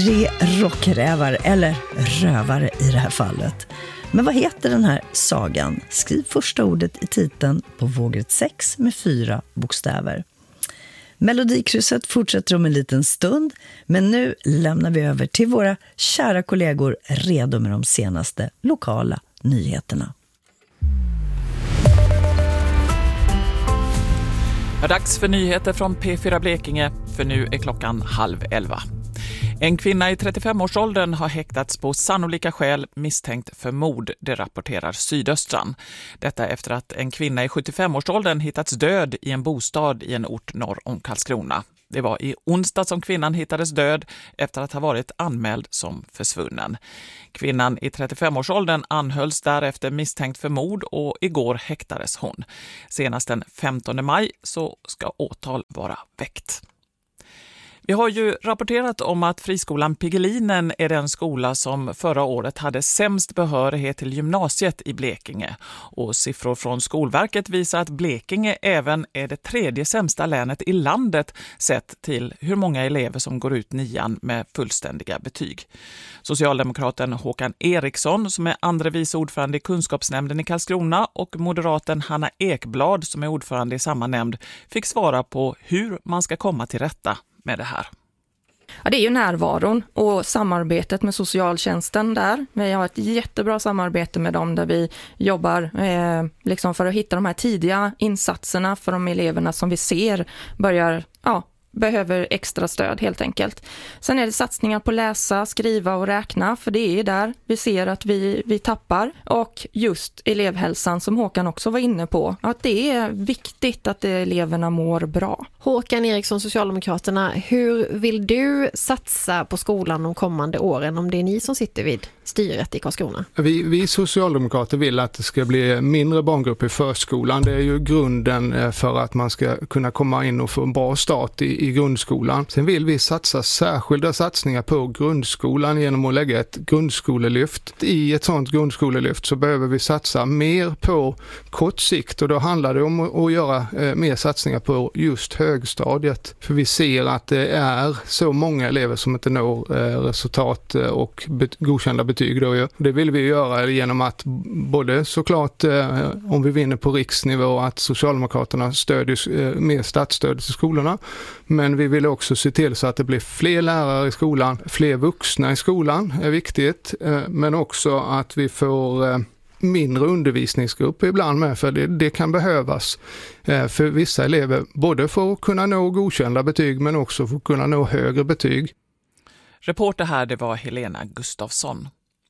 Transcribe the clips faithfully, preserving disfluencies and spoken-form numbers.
Tre rockrävar, eller rövare i det här fallet. Men vad heter den här sagan? Skriv första ordet i titeln på vågrätt sex med fyra bokstäver. Melodikrysset fortsätter om en liten stund, men nu lämnar vi över till våra kära kollegor redo med de senaste lokala nyheterna. Ja, dags för nyheter från P fyra Blekinge, för nu är klockan halv elva. En kvinna i trettiofemårsåldern har häktats på sannolika skäl misstänkt för mord, det rapporterar Sydöstran. Detta efter att en kvinna i sjuttiofemårsåldern hittats död i en bostad i en ort norr om Karlskrona. Det var i onsdag som kvinnan hittades död efter att ha varit anmäld som försvunnen. Kvinnan i trettiofemårsåldern anhölls därefter misstänkt för mord och igår häktades hon. Senast den femtonde maj så ska åtal vara väckt. Vi har ju rapporterat om att friskolan Piggelinen är den skola som förra året hade sämst behörighet till gymnasiet i Blekinge. Och siffror från Skolverket visar att Blekinge även är det tredje sämsta länet i landet sett till hur många elever som går ut nian med fullständiga betyg. Socialdemokraten Håkan Eriksson, som är andre vice ordförande i kunskapsnämnden i Karlskrona, och moderaten Hanna Ekblad, som är ordförande i samma nämnd, fick svara på hur man ska komma till rätta med det här. Ja, det är ju närvaron och samarbetet med socialtjänsten där. Vi har ett jättebra samarbete med dem där vi jobbar eh, liksom för att hitta de här tidiga insatserna för de eleverna som vi ser börjar, ja, behöver extra stöd helt enkelt. Sen är det satsningar på läsa, skriva och räkna, för det är där vi ser att vi, vi tappar. Och just elevhälsan som Håkan också var inne på, att det är viktigt att eleverna mår bra. Håkan Eriksson, Socialdemokraterna, hur vill du satsa på skolan de kommande åren om det är ni som sitter vid styret i Karlskrona? Vi, vi socialdemokrater vill att det ska bli mindre barngrupper i förskolan. Det är ju grunden för att man ska kunna komma in och få en bra start i, i grundskolan. Sen vill vi satsa särskilda satsningar på grundskolan genom att lägga ett grundskolelyft. I ett sådant grundskolelyft så behöver vi satsa mer på kort sikt, och då handlar det om att göra eh, mer satsningar på just högstadiet. För vi ser att det är så många elever som inte når eh, resultat och bet- godkända betyg. Då. Det vill vi göra genom att både såklart eh, om vi vinner på riksnivå att Socialdemokraterna stödjer eh, mer statsstöd till skolorna. Men vi vill också se till så att det blir fler lärare i skolan, fler vuxna i skolan är viktigt, eh, men också att vi får eh, mindre undervisningsgrupper ibland med, för det, det kan behövas eh, för vissa elever, både för att kunna nå godkända betyg men också för att kunna nå högre betyg. Reporter här, det var Helena Gustafsson.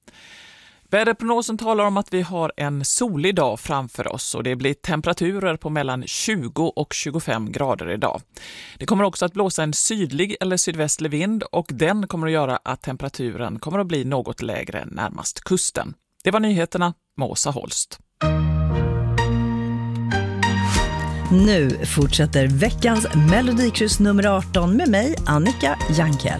Väderprognosen talar om att vi har en solig dag framför oss och det blir temperaturer på mellan tjugo och tjugofem grader idag. Det kommer också att blåsa en sydlig eller sydvästlig vind och den kommer att göra att temperaturen kommer att bli något lägre närmast kusten. Det var nyheterna med Åsa Holst. Nu fortsätter veckans Melodikryss nummer arton med mig, Annika Jankell.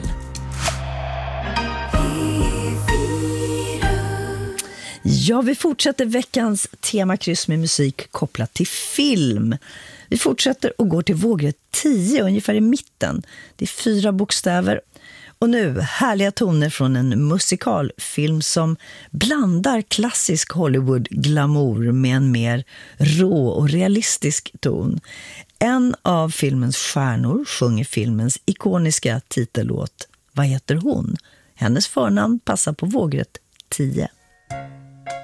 Ja, vi fortsätter veckans temakryss med musik kopplat till film. Vi fortsätter och går till vågrätt tio, ungefär i mitten. Det är fyra bokstäver. Och nu härliga toner från en musikalfilm som blandar klassisk Hollywood-glamour med en mer rå och realistisk ton. En av filmens stjärnor sjunger filmens ikoniska titellåt Vad heter hon? Hennes förnamn passar på vågrätt tio.